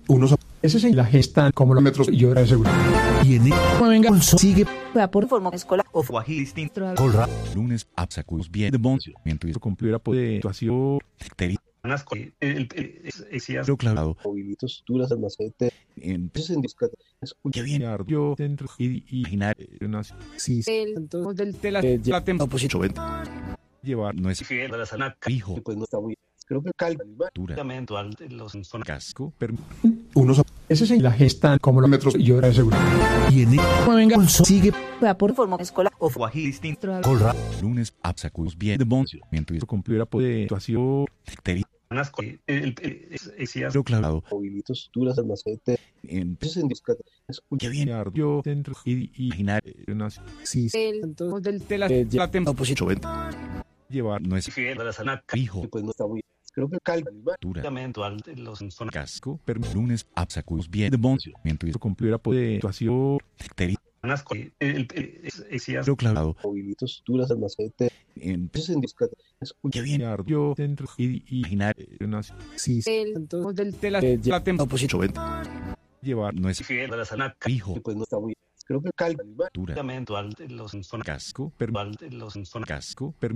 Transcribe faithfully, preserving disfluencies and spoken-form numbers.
Unos ese es la gesta como los metros y hora de seguridad. Y en el venga sigue por forma escolar o guají distinto. colra Lunes, absacus bien de boncio. Mientras concluir a poder situación pero clavado movimientos duras almacete en entonces en discata que viene yo dentro y imaginar una sí el Del tela Eh, ya- la tempo oposición llevar no es fiel a la sana hijo pues no está muy creo que calma dura al de los zonas casco per- unos ese es la gesta como los metros y hora de seguridad. Y en el venga sigue por forma escolar o guají distinto. colra lunes absacus bien de boncio. Mientras concluir a poder situación pero clavado movimientos duras almacete en entonces en discata que viene yo dentro y imaginar una sí el Del tela Eh, ya- la tempo oposición llevar no es fiel a la sana hijo pues no está muy creo que calma dura al de los zonas casco per- lunes absacus bien de boncio. Mientras concluir a poder situación pero clavado movimientos duras almacete en entonces en discata que viene yo dentro y imaginar una sí el del tela Eh, ya- la tempo oposición llevar no es fiel a la sana hijo pues no está muy creo que calma dura al de los zonas casco per- al de los zonas casco per-